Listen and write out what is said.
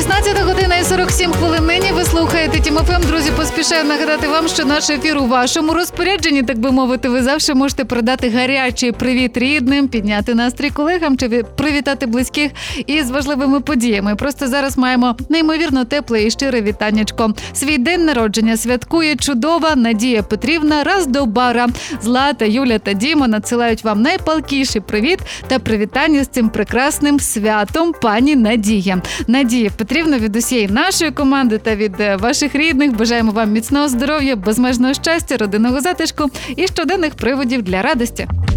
16 година і 47 хвилин нині. Ви слухаєте Тім ФМ. Друзі, поспішаю нагадати вам, що наш ефір у вашому розпорядженні, так би мовити. Ви завжди можете передати гарячий привіт рідним, підняти настрій колегам чи привітати близьких із важливими подіями. Просто зараз маємо неймовірно тепле і щире вітаннячко. Свій день народження святкує чудова Надія Петрівна Раздобара. Злата, Юля та Діма надсилають вам найпалкіший привіт та привітання з цим прекрасним святом, пані Надія. Надія Петрівна, від усієї нашої команди та від ваших рідних бажаємо вам міцного здоров'я, безмежного щастя, родинного затишку і щоденних приводів для радості.